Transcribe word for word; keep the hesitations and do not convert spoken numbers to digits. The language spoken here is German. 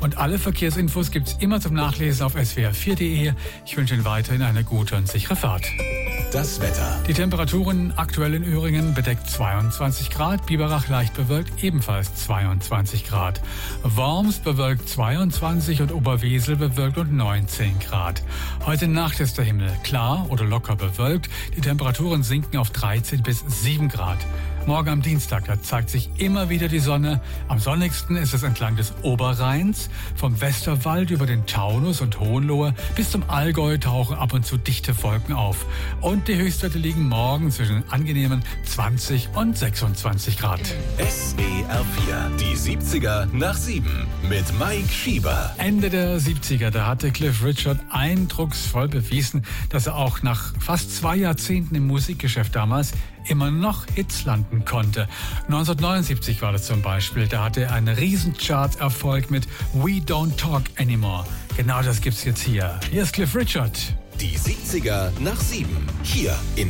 Und alle Verkehrsinfos gibt's immer zum Nachlesen auf s w r vier punkt d e. Ich wünsche Ihnen weiterhin eine gute und sichere Fahrt. Das Wetter. Die Temperaturen aktuell in Öhringen bedeckt zweiundzwanzig Grad, Biberach leicht bewölkt ebenfalls zweiundzwanzig Grad. Worms bewölkt zweiundzwanzig und Oberwesel bewölkt und neunzehn Grad. Heute Nacht ist der Himmel klar oder locker bewölkt. Die Temperaturen sinken auf dreizehn bis sieben Grad. Morgen am Dienstag, da zeigt sich immer wieder die Sonne. Am sonnigsten ist es entlang des Oberrheins. Vom Westerwald über den Taunus und Hohenlohe bis zum Allgäu tauchen ab und zu dichte Wolken auf. Und die Höchstwerte liegen morgen zwischen angenehmen zwanzig und sechsundzwanzig Grad. S W R vier, die siebziger nach sieben mit Mike Schieber. Ende der siebziger, da hatte Cliff Richard eindrucksvoll bewiesen, dass er auch nach fast zwei Jahrzehnten im Musikgeschäft damals immer noch Hits landen konnte. neunzehnhundertneunundsiebzig war das zum Beispiel. Da hatte er einen Riesencharts-Erfolg mit We Don't Talk Anymore. Genau das gibt's jetzt hier. Hier ist Cliff Richard. Die siebziger nach sieben. Hier in